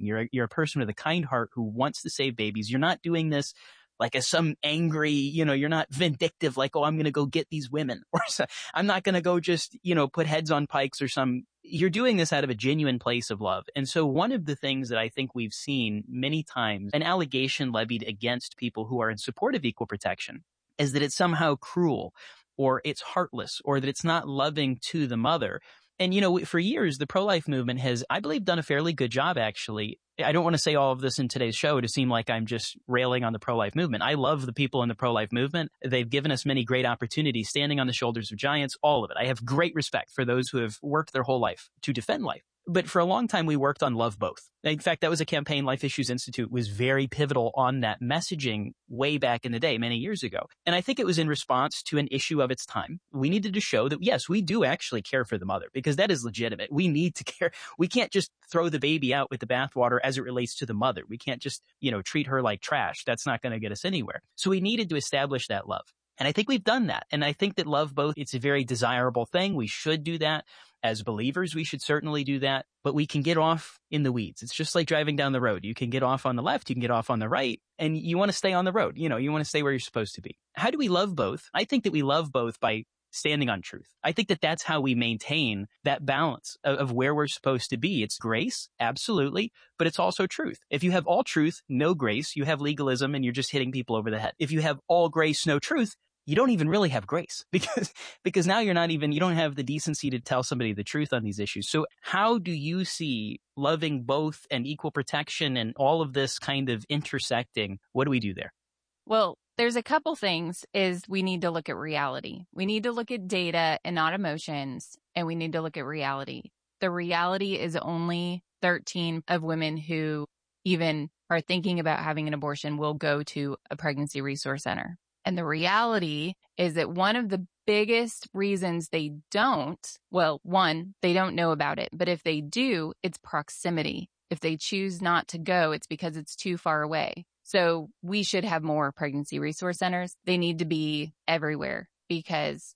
You're a person with a kind heart who wants to save babies. You're not doing this like as some angry, you're not vindictive, like, oh, I'm going to go get these women, or I'm not going to go just, put heads on pikes or you're doing this out of a genuine place of love. And so one of the things that I think we've seen many times, an allegation levied against people who are in support of equal protection, is that it's somehow cruel, or it's heartless, or that it's not loving to the mother. And, for years, the pro-life movement has, I believe, done a fairly good job, actually. I don't want to say all of this in today's show to seem like I'm just railing on the pro-life movement. I love the people in the pro-life movement. They've given us many great opportunities, standing on the shoulders of giants, all of it. I have great respect for those who have worked their whole life to defend life. But for a long time, we worked on Love Both. In fact, that was a campaign Life Issues Institute was very pivotal on that messaging way back in the day, many years ago. And I think it was in response to an issue of its time. We needed to show that, yes, we do actually care for the mother, because that is legitimate. We need to care. We can't just throw the baby out with the bathwater as it relates to the mother. We can't just, treat her like trash. That's not going to get us anywhere. So we needed to establish that love. And I think we've done that. And I think that Love Both, it's a very desirable thing. We should do that. As believers, we should certainly do that. But we can get off in the weeds. It's just like driving down the road. You can get off on the left, you can get off on the right, and you want to stay on the road. You want to stay where you're supposed to be. How do we love both? I think that we love both by standing on truth. I think that that's how we maintain that balance of where we're supposed to be. It's grace, absolutely, but it's also truth. If you have all truth, no grace, you have legalism and you're just hitting people over the head. If you have all grace, no truth, you don't even really have grace, because now you don't have the decency to tell somebody the truth on these issues. So how do you see loving both and equal protection and all of this kind of intersecting? What do we do there? Well, there's a couple things is we need to look at reality. We need to look at data and not emotions, and we need to look at reality. The reality is only 13 of women who even are thinking about having an abortion will go to a pregnancy resource center. And the reality is that one of the biggest reasons they don't, well, one, they don't know about it. But if they do, it's proximity. If they choose not to go, it's because it's too far away. So we should have more pregnancy resource centers. They need to be everywhere because,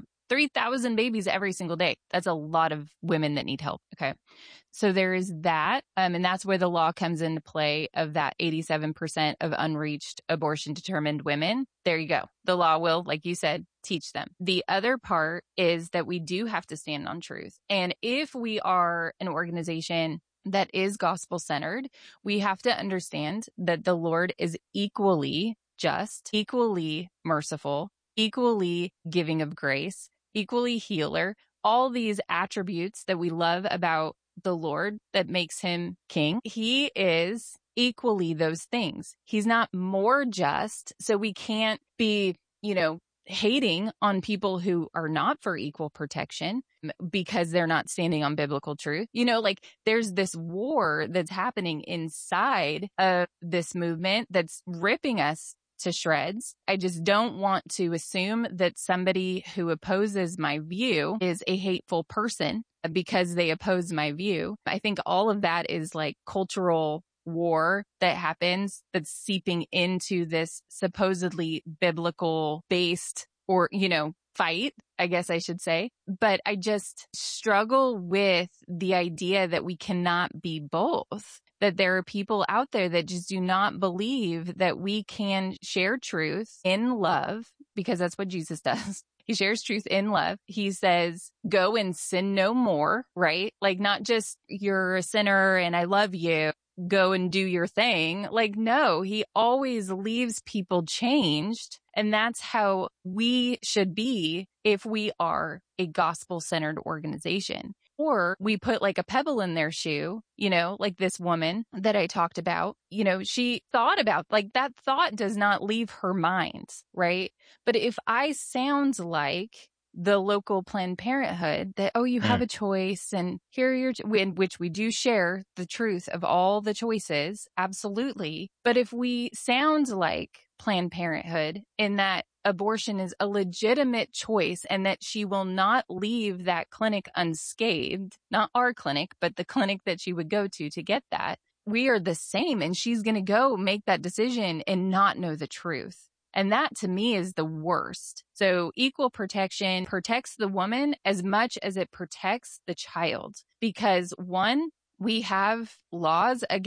3,000 babies every single day. That's a lot of women that need help. Okay. So there is that. And that's where the law comes into play of that 87% of unreached abortion determined women. There you go. The law will, like you said, teach them. The other part is that we do have to stand on truth. And if we are an organization that is gospel centered, we have to understand that the Lord is equally just, equally merciful, equally giving of grace, equally healer, all these attributes that we love about the Lord that makes him king. He is equally those things. He's not more just. So we can't be, hating on people who are not for equal protection because they're not standing on biblical truth. There's this war that's happening inside of this movement that's ripping us to shreds. I just don't want to assume that somebody who opposes my view is a hateful person because they oppose my view. I think all of that is like cultural war that happens that's seeping into this supposedly biblical based or, fight, I guess I should say. But I just struggle with the idea that we cannot be both. That there are people out there that just do not believe that we can share truth in love, because that's what Jesus does. He shares truth in love. He says, go and sin no more, right? Like not just you're a sinner and I love you, go and do your thing. Like, no, he always leaves people changed. And that's how we should be if we are a gospel-centered organization. Or we put like a pebble in their shoe, like this woman that I talked about, she thought about, like that thought does not leave her mind, right? But if I sound like the local Planned Parenthood that, oh, you have a choice and here are your, in which we do share the truth of all the choices. Absolutely. But if we sound like Planned Parenthood in that abortion is a legitimate choice and that she will not leave that clinic unscathed, not our clinic, but the clinic that she would go to get that, we are the same. And she's going to go make that decision and not know the truth. And that to me is the worst. So equal protection protects the woman as much as it protects the child. Because one, we have laws against